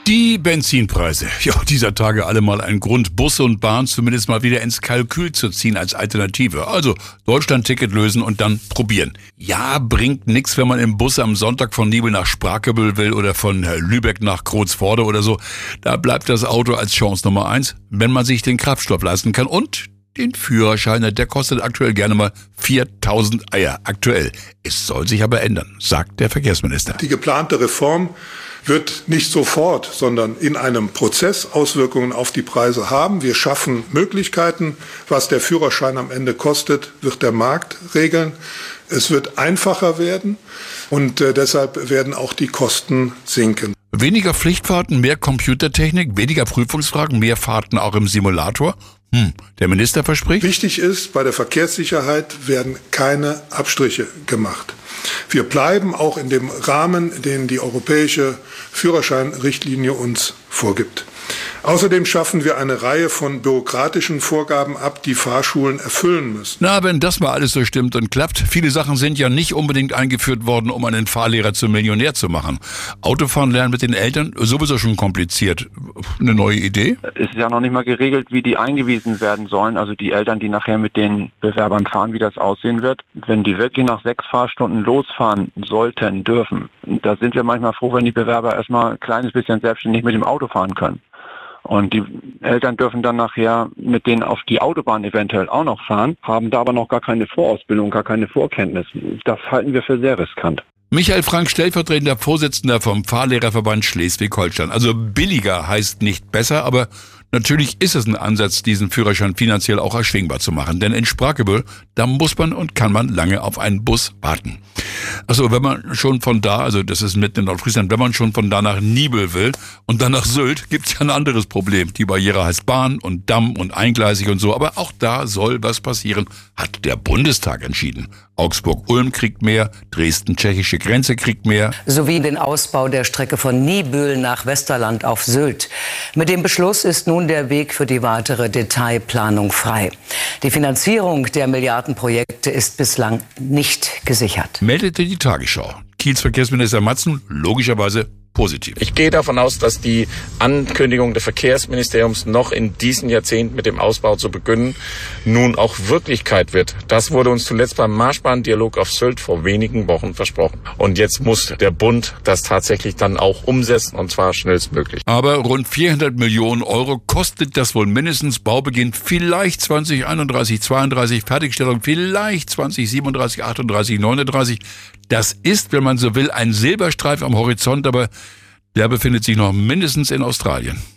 Die Benzinpreise. Ja, dieser Tage alle mal ein Grund, Busse und Bahn zumindest mal wieder ins Kalkül zu ziehen als Alternative. Also Deutschland-Ticket lösen und dann probieren. Ja, bringt nix, wenn man im Bus am Sonntag von Nibel nach Sprakenbüll will oder von Lübeck nach Krotzvoorde oder so. Da bleibt das Auto als Chance Nummer 1, wenn man sich den Kraftstoff leisten kann und den Führerschein, der kostet aktuell gerne mal 4.000 Eier. Aktuell. Es soll sich aber ändern, sagt der Verkehrsminister. Die geplante Reform wird nicht sofort, sondern in einem Prozess Auswirkungen auf die Preise haben. Wir schaffen Möglichkeiten. Was der Führerschein am Ende kostet, wird der Markt regeln. Es wird einfacher werden und deshalb werden auch die Kosten sinken. Weniger Pflichtfahrten, mehr Computertechnik, weniger Prüfungsfragen, mehr Fahrten auch im Simulator. Der Minister verspricht. Wichtig ist, bei der Verkehrssicherheit werden keine Abstriche gemacht. Wir bleiben auch in dem Rahmen, den die europäische Führerscheinrichtlinie uns vorgibt. Außerdem schaffen wir eine Reihe von bürokratischen Vorgaben ab, die Fahrschulen erfüllen müssen. Na, wenn das mal alles so stimmt und klappt. Viele Sachen sind ja nicht unbedingt eingeführt worden, um einen Fahrlehrer zum Millionär zu machen. Autofahren lernen mit den Eltern, sowieso schon kompliziert. Eine neue Idee? Es ist ja noch nicht mal geregelt, wie die eingewiesen werden sollen. Also die Eltern, die nachher mit den Bewerbern fahren, wie das aussehen wird. Wenn die wirklich nach 6 Fahrstunden losfahren sollten, dürfen, da sind wir manchmal froh, wenn die Bewerber erstmal ein kleines bisschen selbstständig mit dem Auto fahren können. Und die Eltern dürfen dann nachher mit denen auf die Autobahn eventuell auch noch fahren, haben da aber noch gar keine Vorausbildung, gar keine Vorkenntnis. Das halten wir für sehr riskant. Michael Frank, stellvertretender Vorsitzender vom Fahrlehrerverband Schleswig-Holstein. Also billiger heißt nicht besser, aber natürlich ist es ein Ansatz, diesen Führerschein finanziell auch erschwingbar zu machen. Denn in Sprakenbüll, da muss man und kann man lange auf einen Bus warten. Also wenn man schon von da, also das ist mitten in Nordfriesland, wenn man schon von da nach Nibel will und dann nach Sylt, gibt's ja ein anderes Problem. Die Barriere heißt Bahn und Damm und eingleisig und so. Aber auch da soll was passieren, hat der Bundestag entschieden. Augsburg-Ulm kriegt mehr, Dresden-Tschechische Grenze kriegt mehr. Sowie den Ausbau der Strecke von Nibel nach Westerland auf Sylt. Mit dem Beschluss ist nun der Weg für die weitere Detailplanung frei. Die Finanzierung der Milliardenprojekte ist bislang nicht gesichert. Meldete die Tagesschau. Kiels Verkehrsminister Matzen logischerweise positiv. Ich gehe davon aus, dass die Ankündigung des Verkehrsministeriums noch in diesem Jahrzehnt mit dem Ausbau zu beginnen nun auch Wirklichkeit wird. Das wurde uns zuletzt beim Marschbahndialog auf Sylt vor wenigen Wochen versprochen. Und jetzt muss der Bund das tatsächlich dann auch umsetzen, und zwar schnellstmöglich. Aber rund 400 Millionen Euro kostet das wohl mindestens. Baubeginn vielleicht 2031, 32, Fertigstellung vielleicht 2037, 38, 39. Das ist, wenn man so will, ein Silberstreif am Horizont, aber der befindet sich noch mindestens in Australien.